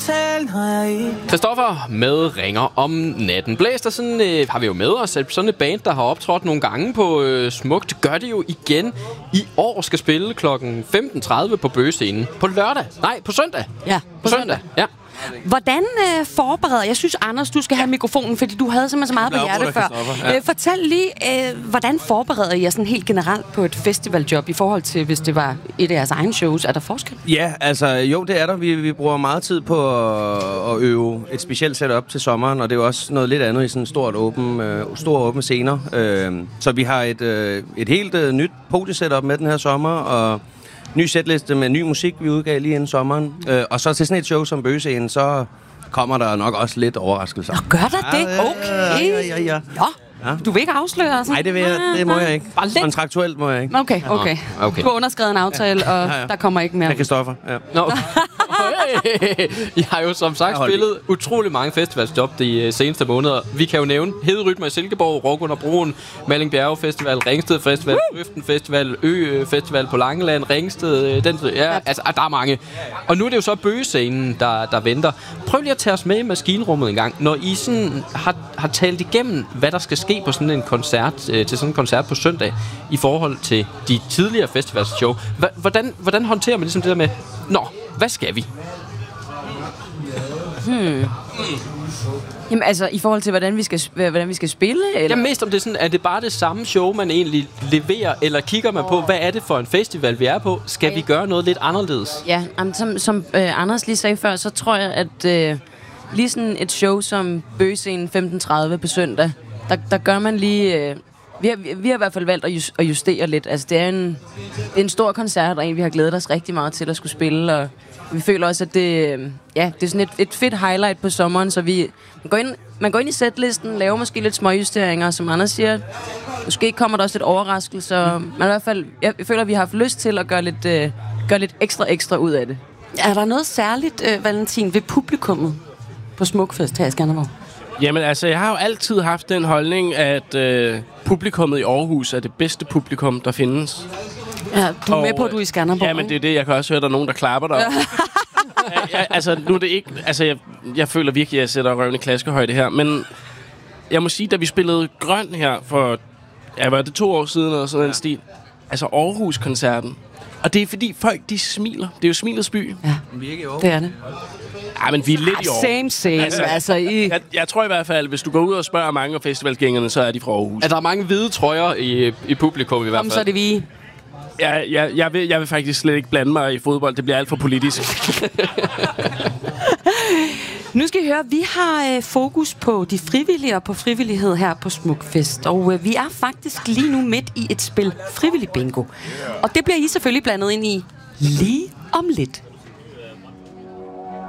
Christoffer med Ringer om natten. Blæst, sådan har vi jo med os sådan et band, der har optrådt nogle gange på Smukt. Gør det jo igen i år. Skal spille klokken 15:30 på Bøgescenen. På lørdag? Nej, på søndag. Ja, på søndag. Ja. Hvordan forbereder... Jeg synes, Anders, du skal have mikrofonen, fordi du havde simpelthen så meget på hjertet før. Ja. Fortæl lige, hvordan forbereder I jer sådan helt generelt på et festivaljob i forhold til, hvis det var et af jeres egne shows? Er der forskel? Ja, altså jo, det er der. Vi bruger meget tid på at øve et specielt setup til sommeren, og det er jo også noget lidt andet i sådan en store åbne scener. Så vi har et helt nyt podiesetup med den her sommer, og ny setliste med ny musik, vi udgav lige inden sommeren. Og så til sådan et show som Bøgescenen, så kommer der nok også lidt overraskelser. Nå, gør der det? Okay. Ja. Ja. Du vil ikke afsløre? Nej, det må jeg ikke. Kontraktuelt må jeg ikke. Okay. Du har underskrevet en aftale, og der kommer ikke mere. Med Christoffer, ja. Nå, okay. Jeg har jo som sagt spillet utrolig mange festivalsjob de seneste måneder. Vi kan jo nævne Hederytmer i Silkeborg, Rock under Broen, Malling Bjerge Festival, Ringsted Festival, Øften Festival, Festival på Langeland, Ringsted, altså der er mange. Og nu er det jo så Bøgescenen, der venter. Prøv lige at tage os med i maskinrummet en gang, når I sådan har talt igennem, hvad der skal ske på sådan en koncert, til sådan en koncert på søndag, i forhold til de tidligere festivalshow. Hvordan håndterer man ligesom det der med, hvad skal vi? Jamen altså, i forhold til, hvordan vi skal spille? Eller? Ja, mest om det sådan, er det bare det samme show, man egentlig leverer, eller kigger man på, hvad er det for en festival, vi er på? Skal vi gøre noget lidt anderledes? Ja, som Anders lige sagde før, så tror jeg, at lige sådan et show som Bøgescenen 15:30 på søndag, der gør man lige... Vi har i hvert fald valgt at justere lidt. Altså, det er en stor koncert, og vi har glædet os rigtig meget til at skulle spille, og vi føler også, at det er sådan et fedt highlight på sommeren, så man går ind i setlisten, laver måske lidt småjusteringer, som Anders siger. Måske kommer der også lidt overraskelser, men i hvert fald, jeg føler, at vi har haft lyst til at gøre lidt ekstra ud af det. Er der noget særligt, Valentin, ved publikummet på Smukfest her i Skanderborg? Jamen altså, jeg har jo altid haft den holdning, at publikummet i Aarhus er det bedste publikum, der findes. Ja, du er med på, at du er i Skanderborg. Ja, men det er det. Jeg kan også høre, at der er nogen, der klapper der. Altså, nu er det ikke... Altså, jeg føler virkelig, at jeg sætter røven i klaskehøjde her. Men jeg må sige, da vi spillede Grøn her for... Ja, var det 2 år siden eller sådan en stil? Altså, Aarhus-koncerten. Og det er fordi folk, de smiler. Det er jo smilets by. Ja, det er det. Ja, men vi er lidt i år. Same. Altså, jeg tror i hvert fald, hvis du går ud og spørger mange af festivalgængerne, så er de fra Aarhus. Er der mange hvide trøjer i publikum i hvert fald? Så er det vi. Jeg vil faktisk slet ikke blande mig i fodbold. Det bliver alt for politisk. Nu skal I høre, vi har fokus på de frivillige og på frivillighed her på Smukfest. Og vi er faktisk lige nu midt i et spil frivillig bingo. Og det bliver I selvfølgelig blandet ind i lige om lidt.